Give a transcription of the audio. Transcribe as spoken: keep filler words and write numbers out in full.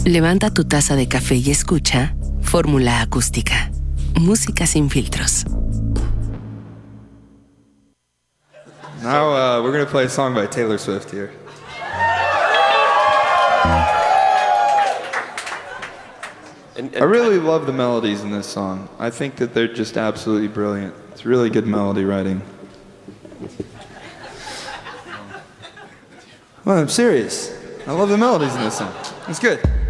Levanta tu taza de café y escucha Fórmula Acústica. Música sin filtros. Now uh, we're going to play a song by Taylor Swift here. And, and I really love the melodies in this song. I think that they're just absolutely brilliant. It's really good melody writing. Well, I'm serious. I love the melodies in this song. It's good.